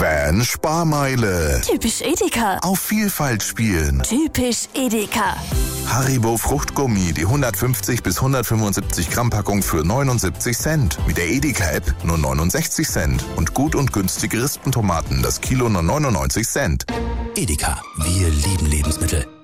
Van Sparmeile. Typisch Edeka. Auf Vielfalt spielen. Typisch Edeka. Haribo Fruchtgummi, die 150 bis 175 Gramm Packung für 79 Cent. Mit der Edeka-App nur 69 Cent. Und gut und günstige Rispentomaten, das Kilo nur 99 Cent. Edeka, wir lieben Lebensmittel.